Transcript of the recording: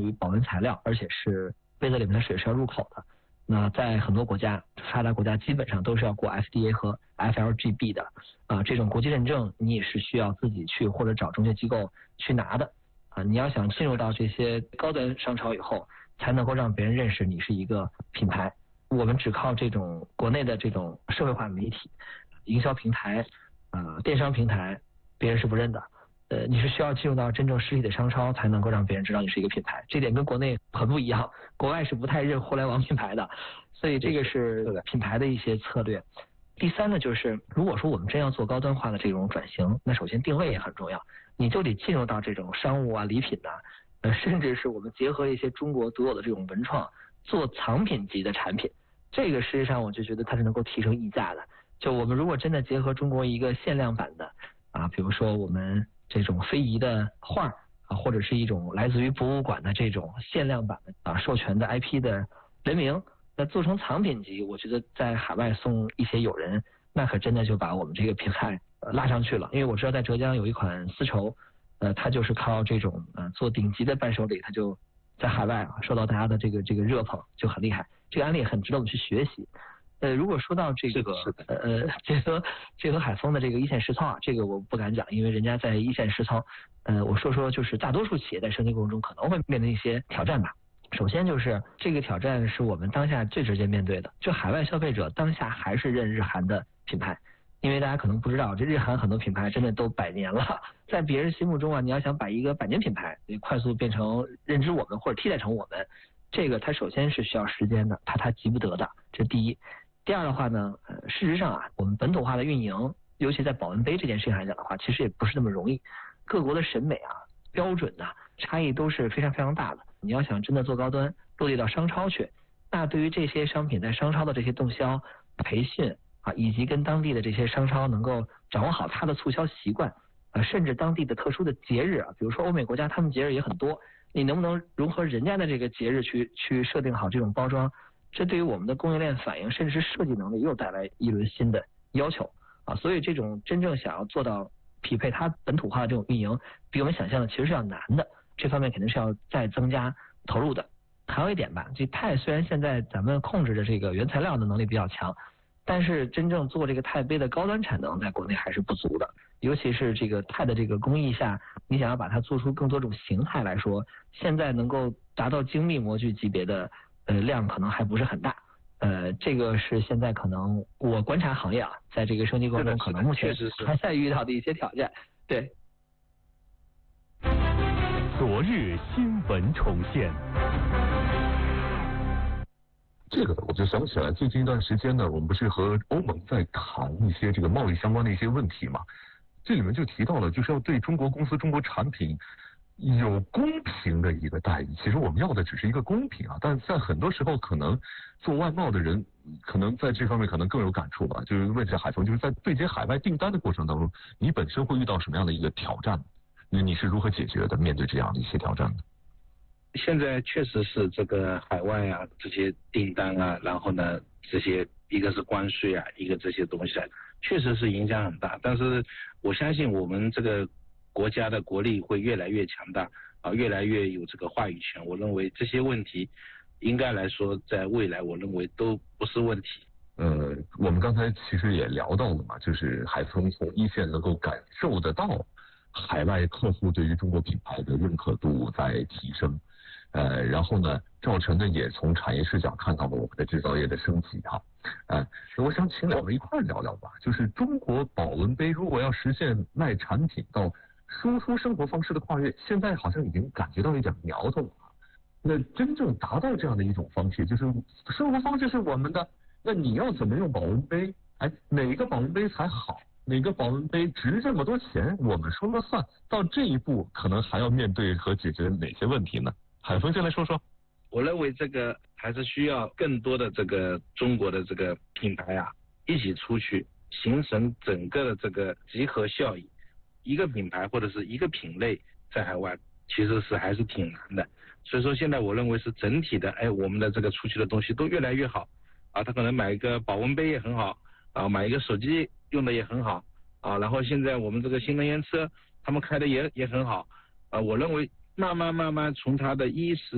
于保温材料，而且是杯子里面的水是要入口的。那在很多国家，发达国家基本上都是要过 FDA 和 FLGB 的这种国际认证，你也是需要自己去或者找中介机构去拿的你要想进入到这些高端商超以后，才能够让别人认识你是一个品牌。我们只靠这种国内的这种社会化媒体、营销平台、电商平台，别人是不认的。你是需要进入到真正实体的商超，才能够让别人知道你是一个品牌。这点跟国内很不一样，国外是不太认互联网品牌的，所以这个是品牌的一些策略。第三呢，就是如果说我们真要做高端化的这种转型，那首先定位也很重要，你就得进入到这种商务礼品甚至是我们结合一些中国独有的这种文创，做藏品级的产品。这个实际上我就觉得它是能够提升溢价的。就我们如果真的结合中国一个限量版的比如说我们这种非遗的画或者是一种来自于博物馆的这种限量版的授权的 IP 的人名，那做成藏品级，我觉得在海外送一些友人，那可真的就把我们这个品牌拉上去了。因为我知道在浙江有一款丝绸，它就是靠这种做顶级的伴手礼，它就在海外受到大家的这个热捧，就很厉害。这个案例很值得我们去学习。如果说到这个结合海丰的这个一线实操这个我不敢讲，因为人家在一线实操。我说就是大多数企业在升级过程中可能会面临一些挑战吧。首先就是这个挑战是我们当下最直接面对的，就海外消费者当下还是认日韩的品牌。因为大家可能不知道，这日韩很多品牌真的都100年了，在别人心目中你要想把一个100年品牌快速变成认知我们或者替代成我们，这个它首先是需要时间的，它急不得的，这是第一。第二的话呢，事实上我们本土化的运营，尤其在保温杯这件事情来讲的话，其实也不是那么容易。各国的审美标准差异都是非常非常大的。你要想真的做高端，落地到商超去，那对于这些商品在商超的这些动销、培训以及跟当地的这些商超能够掌握好它的促销习惯甚至当地的特殊的节日比如说欧美国家他们节日也很多，你能不能融合人家的这个节日去设定好这种包装，这对于我们的供应链反应甚至是设计能力又带来一轮新的要求所以这种真正想要做到匹配它本土化的这种运营，比我们想象的其实是要难的，这方面肯定是要再增加投入的。还有一点吧，这钛虽然现在咱们控制的这个原材料的能力比较强，但是真正做这个钛杯的高端产能在国内还是不足的，尤其是这个钛的这个工艺下，你想要把它做出更多种形态来说，现在能够达到精密模具级别的量可能还不是很大。这个是现在可能我观察行业在这个升级过程中可能目前还在遇到的一些挑战。对。 昨日新闻重现。 这个我就想起来，最近一段时间呢，我们不是和欧盟在谈一些这个贸易相关的一些问题嘛？这里面就提到了，就是要对中国公司、中国产品有公平的一个待遇。其实我们要的只是一个公平但在很多时候，可能做外贸的人可能在这方面可能更有感触吧。就是问一下海峰，就是在对接海外订单的过程当中，你本身会遇到什么样的一个挑战？你是如何解决的？面对这样的一些挑战呢？ 现在确实是这个海外这些订单然后呢这些一个是关税一个这些东西确实是影响很大。但是我相信我们这个国家的国力会越来越强大越来越有这个话语权。我认为这些问题应该来说在未来我认为都不是问题。 我们刚才其实也聊到了嘛，就是海丰从一线能够感受得到海外客户对于中国品牌的认可度在提升。然后呢，赵晨呢也从产业视角看到了我们的制造业的升级我想请两位一块聊聊吧。就是中国保温杯如果要实现卖产品到输出生活方式的跨越，现在好像已经感觉到一点苗头了。那真正达到这样的一种方式，就是生活方式是我们的，那你要怎么用保温杯？哪个保温杯才好？哪个保温杯值这么多钱？我们说了算。到这一步，可能还要面对和解决哪些问题呢？海峰先来说说。 我认为这个还是需要更多的这个中国的这个品牌一起出去，形成整个的这个集合效益。一个品牌或者是一个品类在海外其实是还是挺难的。所以说现在我认为是整体的我们的这个出去的东西都越来越好他可能买一个保温杯也很好买一个手机用的也很好然后现在我们这个新能源车他们开的也很好我认为慢慢从它的衣食